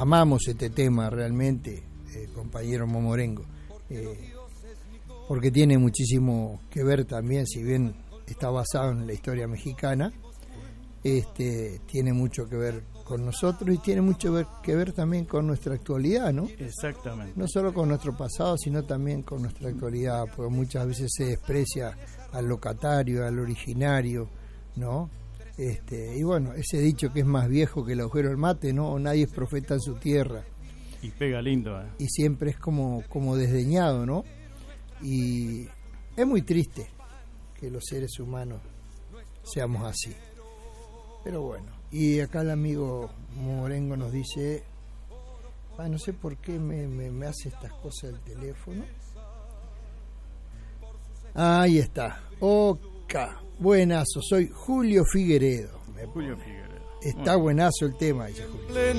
amamos este tema realmente, compañero Momorengo, porque tiene muchísimo que ver también, si bien está basado en la historia mexicana, tiene mucho que ver con nosotros y tiene mucho que ver también con nuestra actualidad, ¿no? Exactamente. No solo con nuestro pasado, sino también con nuestra actualidad, porque muchas veces se desprecia al locatario, al originario, ¿no? Y bueno, ese dicho que es más viejo que el agujero del mate, ¿no? Nadie es profeta en su tierra. Y pega lindo, Y siempre es como desdeñado, ¿no? Y es muy triste que los seres humanos seamos así. Pero bueno, y acá el amigo Morengo nos dice, no sé por qué me hace estas cosas el teléfono. Ahí está. Buenazo, soy Julio Figueredo. Julio Figueredo. Está buenazo el tema, dice Julio.